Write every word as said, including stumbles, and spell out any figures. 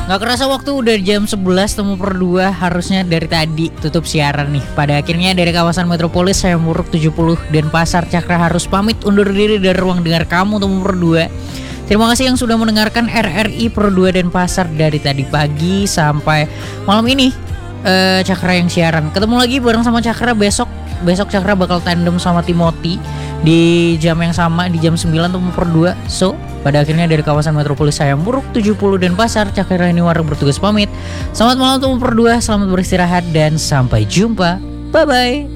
Gak kerasa waktu udah jam sebelas temu per dua. Harusnya dari tadi tutup siaran nih. Pada akhirnya dari kawasan Metropolis saya Muruk tujuh puluh dan Pasar Cakra harus pamit undur diri dari ruang dengar kamu temu per dua. Terima kasih yang sudah mendengarkan R R I per dua dan Pasar dari tadi pagi sampai malam ini. uh, Cakra yang siaran. Ketemu lagi bareng sama Cakra besok. Besok Cakra bakal tandem sama Timothy di jam yang sama, di jam sembilan temu per dua. So pada akhirnya dari kawasan Metropolis saya Muruk tujuh puluh dan Pasar Cakra ini warung bertugas pamit. Selamat malam temu per dua, selamat beristirahat dan sampai jumpa. Bye bye.